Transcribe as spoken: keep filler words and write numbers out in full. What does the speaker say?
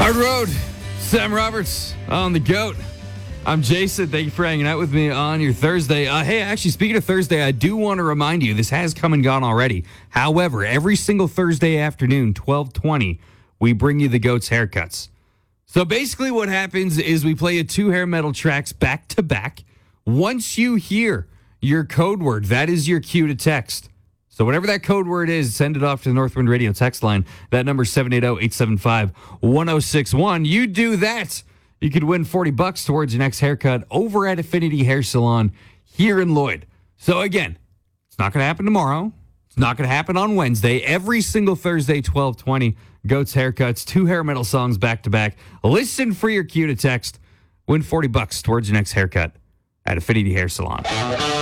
Hard Road, Sam Roberts on the GOAT. I'm Jason. Thank you for hanging out with me on your Thursday. Uh, hey, actually, speaking of Thursday, I do want to remind you, this has come and gone already. However, every single Thursday afternoon, twelve twenty, we bring you the GOAT's haircuts. So basically what happens is we play you two hair metal tracks back to back. Once you hear your code word, that is your cue to text. So whatever that code word is, send it off to the Northwind Radio text line. That number is seven eight zero, eight seven five, one zero six one. You do that, you could win forty bucks towards your next haircut over at Affinity Hair Salon here in Lloyd. So again, it's not going to happen tomorrow. It's not going to happen on Wednesday. Every single Thursday, twelve twenty, GOAT's haircuts, two hair metal songs back to back. Listen for your cue to text. Win forty bucks towards your next haircut at Affinity Hair Salon.